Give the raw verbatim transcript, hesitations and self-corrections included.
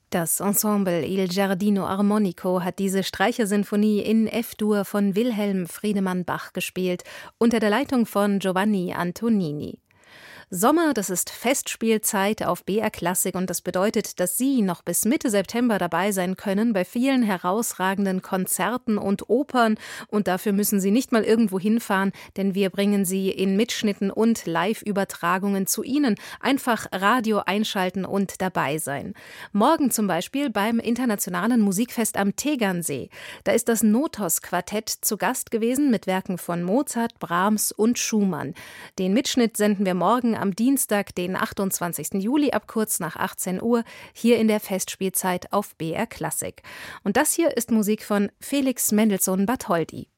Das Ensemble Il Giardino Armonico hat diese Streichersinfonie in F-Dur von Wilhelm Friedemann Bach gespielt, unter der Leitung von Giovanni Antonini. Sommer, das ist Festspielzeit auf B R Klassik und das bedeutet, dass Sie noch bis Mitte September dabei sein können bei vielen herausragenden Konzerten und Opern und dafür müssen Sie nicht mal irgendwo hinfahren, denn wir bringen Sie in Mitschnitten und Live-Übertragungen zu Ihnen. Einfach Radio einschalten und dabei sein. Morgen zum Beispiel beim Internationalen Musikfest am Tegernsee. Da ist das Notos-Quartett zu Gast gewesen mit Werken von Mozart, Brahms und Schumann. Den Mitschnitt senden wir morgen am Dienstag, den achtundzwanzigsten Juli ab kurz nach achtzehn Uhr, hier in der Festspielzeit auf B R Klassik. Und das hier ist Musik von Felix Mendelssohn Bartholdy.